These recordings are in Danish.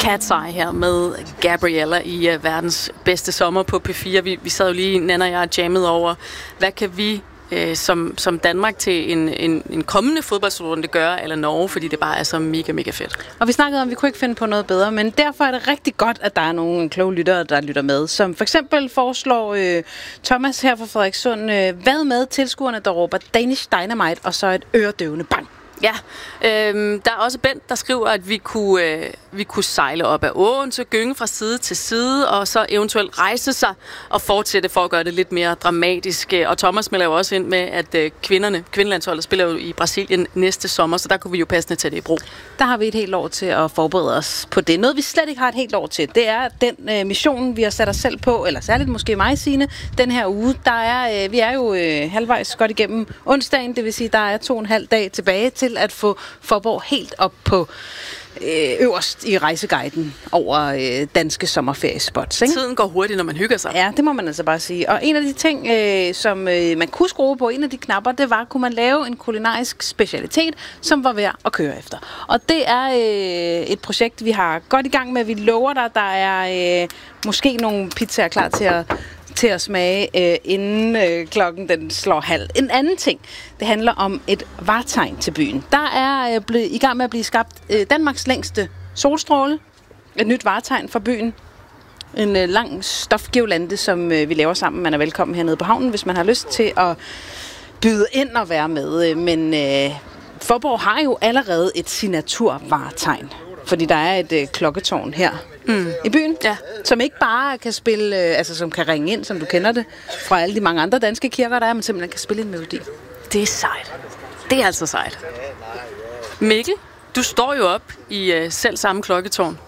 Cat's Eye her med Gabriella i verdens bedste sommer på P4. Vi sad jo lige, Nanna og jeg, jammet over, hvad kan vi som Danmark til en kommende fodboldsrunde gøre, eller Norge, fordi det bare er så mega, mega fedt. Og vi snakkede om, at vi kunne ikke finde på noget bedre, men derfor er det rigtig godt, at der er nogle kloge lyttere, der lytter med, som for eksempel foreslår Thomas her fra Frederikssund, hvad med tilskuerne, der råber Danish Dynamite, og så et øredøvende bang. Ja, der er også Bent, der skriver, at vi kunne sejle op ad åen, så gynge fra side til side, og så eventuelt rejse sig og fortsætte for at gøre det lidt mere dramatisk. Og Thomas melder jo også ind med, at kvindelandsholdet spiller jo i Brasilien næste sommer, så der kunne vi jo passende tage det i brug. Der har vi et helt år til at forberede os på det. Noget, vi slet ikke har et helt år til, det er den mission, vi har sat os selv på, eller særligt måske mig, Signe, den her uge. Vi er jo halvvejs godt igennem onsdagen, det vil sige, der er 2,5 dage tilbage til at få Faaborg helt op på øverst i rejseguiden over danske sommerferiespots. Ikke? Tiden går hurtigt, når man hygger sig. Ja, det må man altså bare sige. Og en af de ting, som man kunne skrue på, en af de knapper, det var, kunne man lave en kulinarisk specialitet, som var værd at køre efter. Og det er et projekt, vi har godt i gang med. Vi lover dig, der er måske nogle pizzaer klar til at smage, inden klokken den slår halv. En anden ting, det handler om et vartegn til byen. Der er i gang med at blive skabt Danmarks længste solstråle. Et nyt vartegn for byen. En lang stofgeolante, som vi laver sammen. Man er velkommen hernede på havnen, hvis man har lyst til at byde ind og være med. Men Faaborg har jo allerede et signaturvartegn. Fordi der er et klokketårn her i byen, som ikke bare kan spille, som kan ringe ind, som du kender det, fra alle de mange andre danske kirker, der er, men simpelthen kan spille en melodi. Det er sejt. Det er altså sejt. Mikkel, du står jo op i selv samme klokketårn.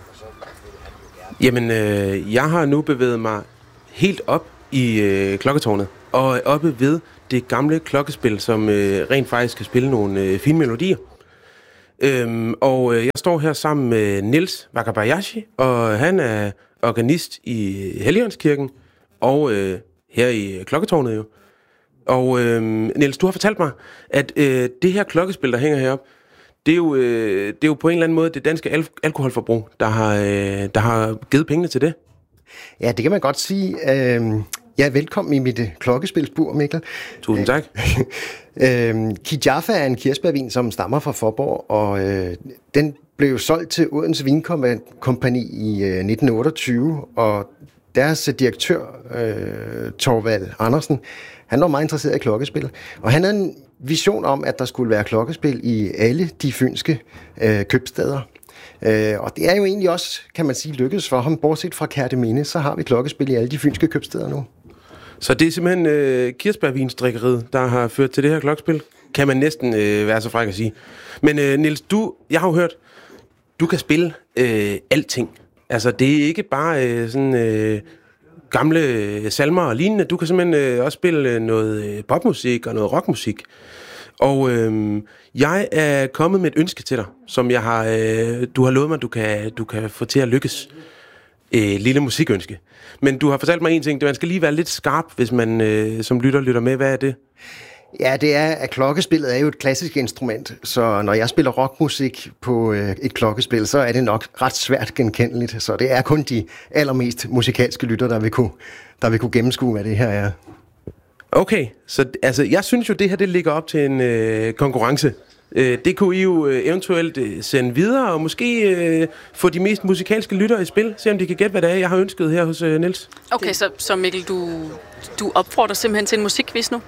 Jamen, jeg har nu bevæget mig helt op i klokketårnet, og oppe ved det gamle klokkespil, som rent faktisk kan spille nogle fine melodier. Og jeg står her sammen med Niels Wakabayashi, og han er organist i Helligåndskirken, og her i klokketårnet jo. Og Niels, du har fortalt mig, at det her klokkespil, der hænger heroppe, det er jo på en eller anden måde det danske alkoholforbrug, der har givet pengene til det. Ja, det kan man godt sige. Ja, velkommen i mit klokkespilsbur, Mikkel. Tusind tak. Kijaffa er en kirsebærvin, som stammer fra Faaborg, og den blev solgt til Odense Vinkompagni i 1928, og deres direktør, Thorvald Andersen, han var meget interesseret i klokkespil, og han havde en vision om, at der skulle være klokkespil i alle de fynske købstæder. Og det er jo egentlig også, kan man sige, lykkedes for ham. Bortset fra Kerteminde, så har vi klokkespil i alle de fynske købstæder nu. Så det er simpelthen kirsebærvinsdrikkeriet, der har ført til det her klokkespil? Kan man næsten være så fræk at sige. Men Niels, jeg har jo hørt, du kan spille alting. Altså, det er ikke bare gamle salmer og lignende. Du kan simpelthen også spille noget popmusik og noget rockmusik. Og jeg er kommet med et ønske til dig, som du har lovet mig, du kan få til at lykkes. Lille musikønske. Men du har fortalt mig en ting, man skal lige være lidt skarp, hvis man som lytter med. Hvad er det? Ja, det er, at klokkespillet er jo et klassisk instrument, så når jeg spiller rockmusik på et klokkespil, så er det nok ret svært genkendeligt. Så det er kun de allermest musikalske lytter, der vil kunne gennemskue, hvad det her er. Okay, så altså, jeg synes jo, det her det ligger op til en konkurrence. Det kunne I jo eventuelt sende videre, og måske få de mest musikalske lyttere i spil. Se om de kan gætte, hvad det er, jeg har ønsket her hos Niels. Okay, så Mikkel, du opfordrer simpelthen til en musikquiz nu?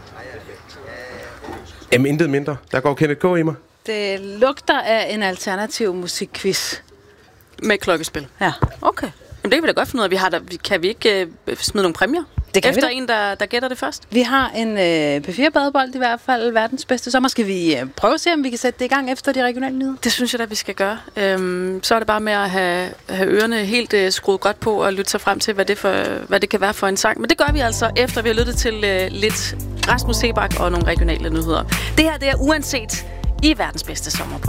Jamen, intet mindre. Der går Kenneth K. i mig. Det lugter af en alternativ musikquiz. Med klokkespil? Ja. Okay. Jamen, det kan vi da godt finde ud af. Kan vi ikke smide nogle præmier? Det kan efter en, der gætter det først? Vi har en P4-badebold i hvert fald, verdens bedste sommer. Skal vi prøve at se, om vi kan sætte det i gang efter de regionale nyheder? Det synes jeg da, vi skal gøre. Så er det bare med at have ørerne helt skruet godt på og lytte sig frem til, hvad det kan være for en sang. Men det gør vi altså, efter vi har lyttet til lidt Rasmus Seebach og nogle regionale nyheder. Det her, det er Uanset i verdens bedste sommer.